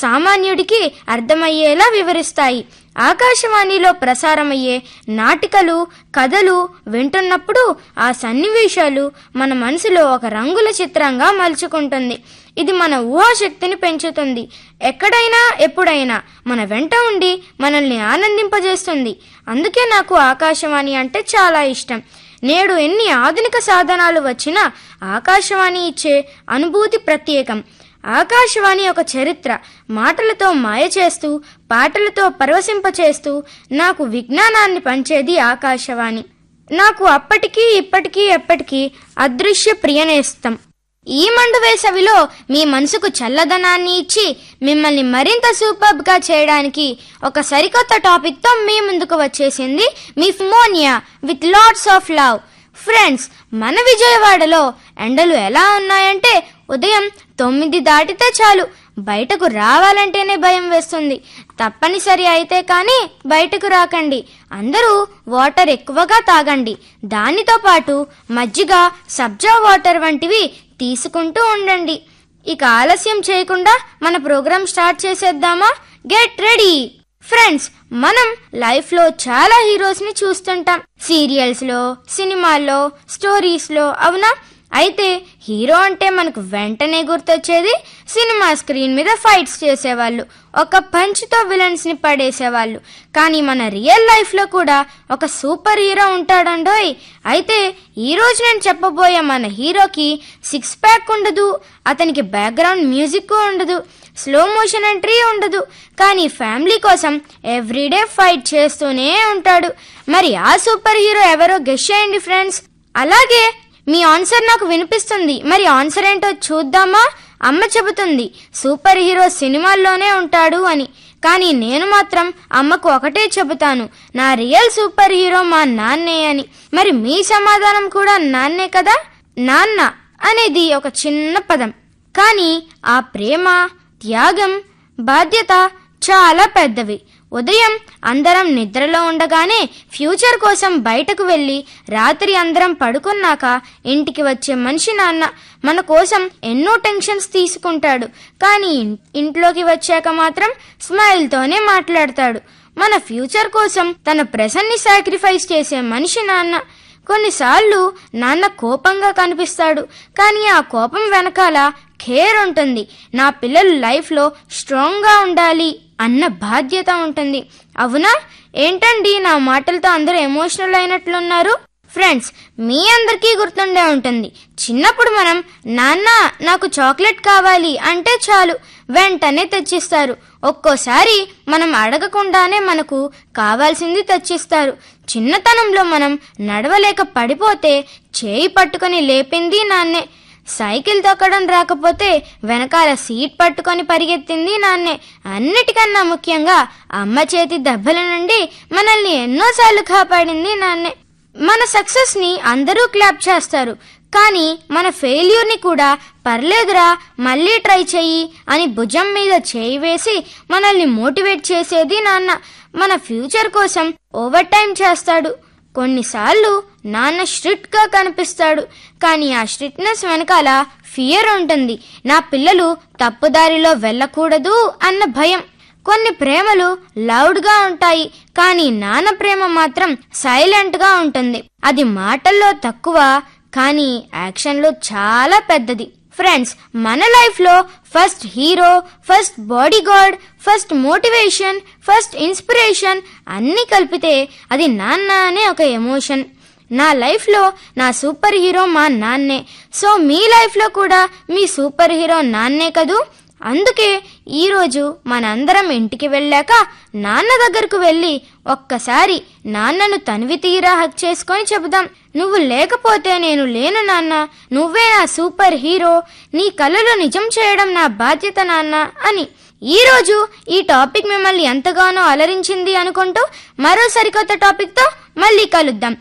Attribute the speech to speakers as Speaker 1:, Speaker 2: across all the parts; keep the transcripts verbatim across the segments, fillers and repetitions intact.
Speaker 1: సామాన్యుడికి అర్థమయ్యేలా వివరిస్తాయి. ఆకాశవాణిలో ప్రసారమయ్యే నాటికలు, కథలు వింటున్నప్పుడు ఆ సన్నివేశాలు మన మనసులో ఒక రంగుల చిత్రంగా మలుచుకుంటుంది. ఇది మన ఊహాశక్తిని పెంచుతుంది. ఎక్కడైనా ఎప్పుడైనా మన వెంట ఉండి మనల్ని ఆనందింపజేస్తుంది. అందుకే నాకు ఆకాశవాణి అంటే చాలా ఇష్టం. నేడు ఎన్ని ఆధునిక సాధనాలు వచ్చినా ఆకాశవాణి ఇచ్చే అనుభూతి ప్రత్యేకం. ఆకాశవాణి ఒక చరిత్ర. మాటలతో మాయ చేస్తూ, పాటలతో పరవశింపచేస్తూ నాకు విజ్ఞానాన్ని పంచేది ఆకాశవాణి. నాకు అప్పటికీ ఇప్పటికీ ఎప్పటికీ అదృశ్య ప్రియనేస్తం. ఈ మండు వేసవిలో మీ మనసుకు చల్లదనాన్ని ఇచ్చి మిమ్మల్ని మరింత సూపర్బ్ గా చేయడానికి ఒక సరికొత్త టాపిక్ తో మీ ముందుకు వచ్చేసింది మీ ఫిమోనియా with lots of love. Friends, మన విజయవాడలో ఎండలు ఎలా ఉన్నాయంటే ఉదయం తొమ్మిది దాటితే చాలు బయటకు రావాలంటేనే భయం వేస్తుంది. తప్పనిసరి అయితే కానీ బయటకు రాకండి. అందరూ వాటర్ ఎక్కువగా తాగండి. దానితో పాటు మజ్జిగ, సబ్జా వాటర్ వంటివి తీసుకుంటూ ఉండండి. ఇక ఆలస్యం చేయకుండా మన ప్రోగ్రాం స్టార్ట్ చేసేద్దామా? Get ready friends. మనం లైఫ్ లో చాలా హీరోస్ ని చూస్తుంటాం. సీరియల్స్ లో, సినిమాల్లో, స్టోరీస్ లో, అవునా? అయితే హీరో అంటే మనకు వెంటనే గుర్తొచ్చేది సినిమా స్క్రీన్ మీద ఫైట్స్ చేసేవాళ్ళు, ఒక పంచ్ తో విలన్స్ ని పడేసేవాళ్ళు. కానీ మన రియల్ లైఫ్ లో కూడా ఒక సూపర్ హీరో ఉంటాడండోయ్. అయితే ఈ రోజు నేను చెప్పబోయే మన హీరోకి సిక్స్ ప్యాక్ ఉండదు, అతనికి బ్యాక్గ్రౌండ్ మ్యూజిక్ ఉండదు, స్లో మోషన్ ఎంట్రీ ఉండదు. కానీ ఫ్యామిలీ కోసం ఎవ్రీడే ఫైట్ చేస్తూనే ఉంటాడు. మరి ఆ సూపర్ హీరో ఎవరో గెస్ చేయండి ఫ్రెండ్స్. అలాగే మీ ఆన్సర్ నాకు వినిపిస్తుంది. మరి ఆన్సర్ ఏంటో చూద్దామా? అమ్మ చెబుతుంది సూపర్ హీరో సినిమాల్లోనే ఉంటాడు అని. కానీ నేను మాత్రం అమ్మకు ఒకటే చెబుతాను, నా రియల్ సూపర్ హీరో మా నాన్నే అని. మరి మీ సమాధానం కూడా నాన్నే కదా? నాన్న అనేది ఒక చిన్న పదం, కానీ ఆ ప్రేమ, త్యాగం, బాధ్యత చాలా పెద్దవి. ఉదయం అందరం నిద్రలో ఉండగానే ఫ్యూచర్ కోసం బయటకు వెళ్ళి రాత్రి అందరం పడుకున్నాక ఇంటికి వచ్చే మనిషి నాన్న. మన కోసం ఎన్నో టెన్షన్స్ తీసుకుంటాడు, కానీ ఇంట్లోకి వచ్చాక మాత్రం స్మైల్ తోనే మాట్లాడతాడు. మన ఫ్యూచర్ కోసం తన ప్రెజెంట్ ని సాక్రిఫైస్ చేసే మనిషి నాన్న. కొన్నిసార్లు నాన్న కోపంగా కనిపిస్తాడు, కానీ ఆ కోపం వెనకాల కేర్ ఉంటుంది. నా పిల్లలు లైఫ్ లో స్ట్రాంగ్ గా ఉండాలి అన్న బాధ్యత ఉంటుంది. అవునా? ఏంటండి నా మాటలతో అందరూ ఎమోషనల్ అయినట్లున్నారు? ఫ్రెండ్స్, మీ అందరికీ గుర్తుండే ఉంటుంది, చిన్నప్పుడు మనం నాన్న నాకు చాక్లెట్ కావాలి అంటే చాలు వెంటనే తెచ్చిస్తారు. ఒక్కోసారి మనం అడగకుండానే మనకు కావాల్సింది తెచ్చిస్తారు. చిన్నతనంలో మనం నడవలేక పడిపోతే చేయి పట్టుకొని లేపింది నాన్నే. సైకిల్ తొక్కడం రాకపోతే వెనకాల సీట్ పట్టుకొని పరిగెత్తింది నాన్నే. అన్నిటికన్నా ముఖ్యంగా అమ్మ చేతి దెబ్బల నుండి మనల్ని ఎన్నోసార్లు కాపాడింది నాన్నే. మన సక్సెస్ ని అందరూ క్లాప్ చేస్తారు, కానీ మన ఫెయిల్యూర్ ని కూడా పర్లేదురా మళ్ళీ ట్రై చెయ్యి అని భుజం మీద చేయి వేసి మనల్ని మోటివేట్ చేసేది నాన్న. మన ఫ్యూచర్ కోసం ఓవర్ టైం చేస్తాడు. కొన్నిసార్లు నాన్న స్ట్రిక్ట్ గా కనిపిస్తాడు, కానీ ఆ స్ట్రిక్ట్నెస్ వెనకాల ఫియర్ ఉంటుంది. నా పిల్లలు తప్పుదారిలో వెళ్ళకూడదు అన్న భయం. కొన్ని ప్రేమలు లౌడ్ గా ఉంటాయి, కానీ నాన్న ప్రేమ మాత్రం సైలెంట్ గా ఉంటుంది. అది మాటల్లో తక్కువ, కానీ యాక్షన్ లో చాలా పెద్దది. ఫ్రెండ్స్, మన లైఫ్ లో first hero, first body guard, first motivation, first inspiration అన్ని కలిపితే అది నాన్న అనే ఒక ఎమోషన్. నా లైఫ్ లో నా సూపర్ హీరో మా నాన్నే. సో మీ లైఫ్ లో కూడా మీ సూపర్ హీరో నాన్నే కదూ. అందుకే ఈరోజు మనందరం ఇంటికి వెళ్ళాక నాన్న దగ్గరకు వెళ్ళి ఒక్కసారి నాన్నను తనివి తీరా హక్ చేసుకొని చెబుదాం, నువ్వు లేకపోతే నేను లేను నాన్న, నువ్వే నా సూపర్ హీరో, నీ కలలు నిజం చేయడం నా బాధ్యత నాన్న అని. ఈ రోజు ఈ టాపిక్ మిమ్మల్ని ఎంతగానో అలరించింది అనుకుంటూ మరో సరికొత్త టాపిక్ తో మళ్ళీ కలుద్దాం.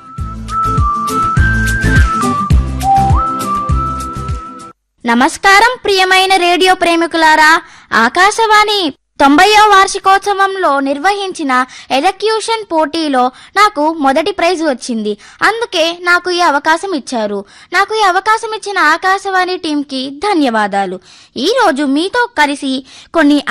Speaker 2: నమస్కారం ప్రియమైన రేడియో ప్రేమికులారా. ఆకాశవాణి తొంభైవ వార్షికోత్సవంలో నిర్వహించిన ఎలక్యూషన్ పోటీలో నాకు మొదటి ప్రైజ్ వచ్చింది. అందుకే నాకు ఈ అవకాశం ఇచ్చారు. నాకు ఈ అవకాశం ఇచ్చిన ఆకాశవాణి టీంకి ధన్యవాదాలు. ఈ రోజు మీతో కలిసి కొన్ని